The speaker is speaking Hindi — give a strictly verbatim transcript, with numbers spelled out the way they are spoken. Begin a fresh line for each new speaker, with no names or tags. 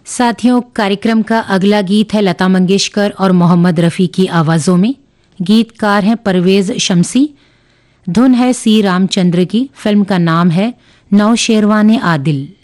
साथियों, कार्यक्रम का अगला गीत है लता मंगेशकर और मोहम्मद रफ़ी की आवाज़ों में। गीतकार हैं परवेज़ शमसी। धुन है सी रामचंद्र की। फिल्म का नाम है नौशेरवाने आदिल।